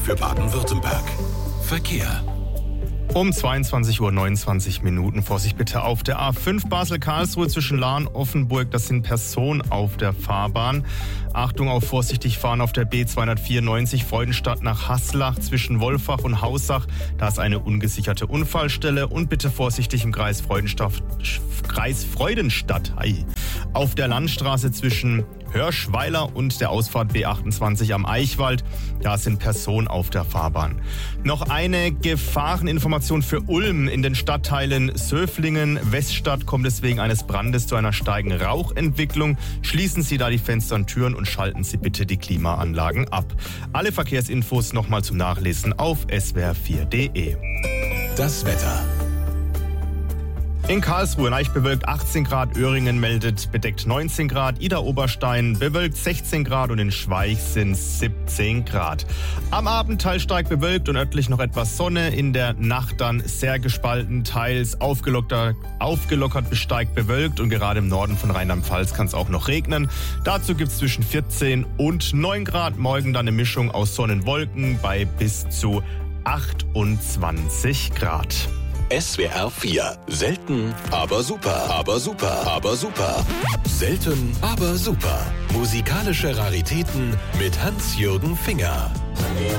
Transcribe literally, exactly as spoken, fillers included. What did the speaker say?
für Baden-Württemberg. Verkehr. Um zweiundzwanzig Uhr neunundzwanzig Minuten. Vorsicht bitte auf der A fünf Basel-Karlsruhe zwischen Lahn und Offenburg. Das sind Personen auf der Fahrbahn. Achtung auf vorsichtig fahren auf der B zweihundertvierundneunzig Freudenstadt nach Haslach zwischen Wolfach und Hausach. Da ist eine ungesicherte Unfallstelle. Und bitte vorsichtig im Kreis Freudenstadt, Kreis Freudenstadt hey. Auf der Landstraße zwischen Hörschweiler und der Ausfahrt B achtundzwanzig am Eichwald. Da sind Personen auf der Fahrbahn. Noch eine Gefahreninformation für Ulm. In den Stadtteilen Söflingen, Weststadt kommt es wegen eines Brandes zu einer steigenden Rauchentwicklung. Schließen Sie da die Fenster und Türen und schalten Sie bitte die Klimaanlagen ab. Alle Verkehrsinfos nochmal zum Nachlesen auf s w r vier punkt d e. Das Wetter. In Karlsruhe leicht bewölkt achtzehn Grad, Öhringen meldet bedeckt neunzehn Grad, Idar-Oberstein bewölkt sechzehn Grad und in Schweich sind siebzehn Grad. Am Abend teils stark bewölkt und örtlich noch etwas Sonne, in der Nacht dann sehr gespalten, teils aufgelockert, aufgelockert bis stark bewölkt und gerade im Norden von Rheinland-Pfalz kann es auch noch regnen. Dazu gibt es zwischen vierzehn und neun Grad, morgen dann eine Mischung aus Sonne und Wolken bei bis zu achtundzwanzig Grad. S W R vier. Selten, aber super. Aber super. Aber super. Selten, aber super. Musikalische Raritäten mit Hans-Jürgen Finger.